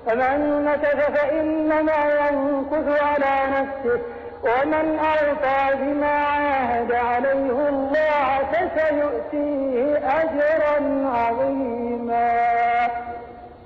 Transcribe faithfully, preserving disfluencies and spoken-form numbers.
فمن نكث فإنما ينكث على نفسه ومن أوفى بما عاهد عليه الله فسيؤتيه أجرا عظيما.